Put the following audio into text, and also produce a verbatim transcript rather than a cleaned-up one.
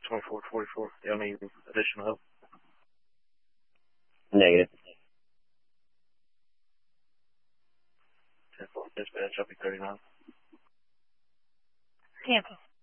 twenty-four forty-four. Do you need additional help? Negative. ten four, dispatch, I'll be thirty-nine. Tampa.